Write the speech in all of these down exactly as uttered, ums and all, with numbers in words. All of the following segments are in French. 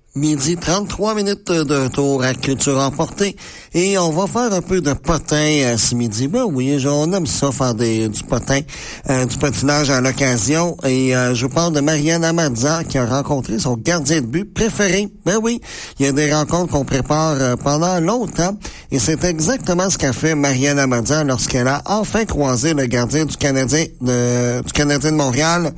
Midi trente-trois minutes de tour à Culture Emportée. Et on va faire un peu de potin euh, ce midi. Ben oui, on aime ça, faire des, du potin, euh, du patinage à l'occasion. Et euh, je vous parle de Marianne Amadza qui a rencontré son gardien de but préféré. Ben oui, il y a des rencontres qu'on prépare euh, pendant longtemps. Et c'est exactement ce qu'a fait Marianne Amadza lorsqu'elle a enfin croisé le gardien du Canadien de, du Canadien de Montréal,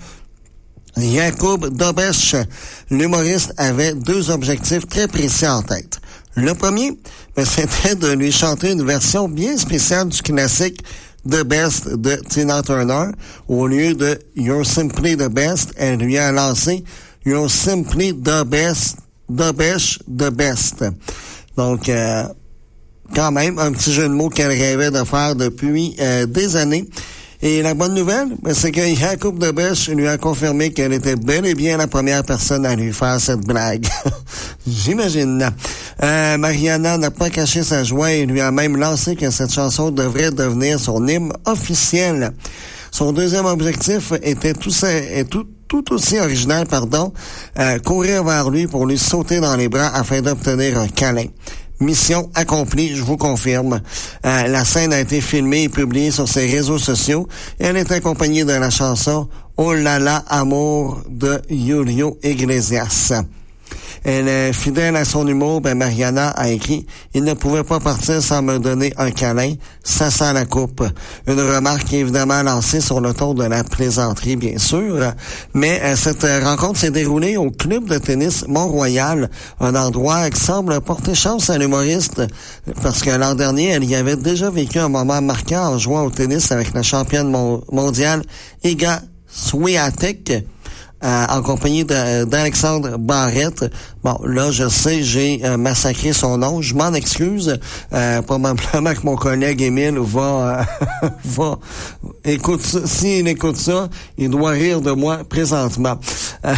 Jakub Dobeš. L'humoriste avait deux objectifs très précis en tête. Le premier, ben, c'était de lui chanter une version bien spéciale du classique The Best de Tina Turner. Au lieu de You're Simply the Best, elle lui a lancé You're Simply the Best, Dobeš, the Best. Donc, euh, quand même, un petit jeu de mots qu'elle rêvait de faire depuis euh, des années. Et la bonne nouvelle, ben, c'est que Jakub Dobeš lui a confirmé qu'elle était bel et bien la première personne à lui faire cette blague. J'imagine. Euh, Mariana n'a pas caché sa joie et lui a même lancé que cette chanson devrait devenir son hymne officiel. Son deuxième objectif était tout, est tout, tout aussi original, pardon, euh, courir vers lui pour lui sauter dans les bras afin d'obtenir un câlin. Mission accomplie, je vous confirme. Euh, la scène a été filmée et publiée sur ses réseaux sociaux et elle est accompagnée de la chanson « Oh là là, amour » de Julio Iglesias. Elle est fidèle à son humour, ben Mariana a écrit « Il ne pouvait pas partir sans me donner un câlin, ça sent la coupe ». Une remarque évidemment lancée sur le ton de la plaisanterie, bien sûr, mais euh, cette rencontre s'est déroulée au club de tennis Mont-Royal, un endroit qui semble porter chance à l'humoriste, parce que l'an dernier, elle y avait déjà vécu un moment marquant en jouant au tennis avec la championne mon- mondiale Iga Swiatek, Euh, en compagnie de, d'Alexandre Barrette. Bon, là, je sais, j'ai euh, massacré son nom. Je m'en excuse. Euh, probablement que mon collègue Émile va... Euh, va écoute ça. S'il écoute ça, il doit rire de moi présentement. Euh,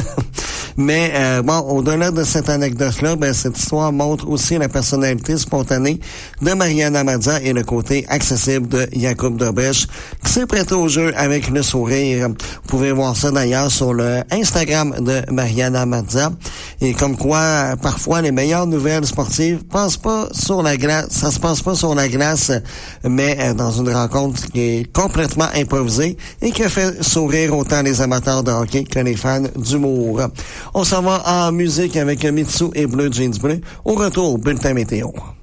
Mais euh, bon, au-delà de cette anecdote-là, ben cette histoire montre aussi la personnalité spontanée de Marianne Amadza et le côté accessible de Jakub Dobeš, qui s'est prêté au jeu avec le sourire. Vous pouvez voir ça d'ailleurs sur le Instagram de Marianne Amadza. Et comme quoi, parfois, les meilleures nouvelles sportives passent pas sur la glace. Ça se passe pas sur la glace, mais euh, dans une rencontre qui est complètement improvisée et qui a fait sourire autant les amateurs de hockey que les fans d'humour. On s'en va en musique avec Mitsu et Bleu Jeans Bleu. Au retour, bulletin météo.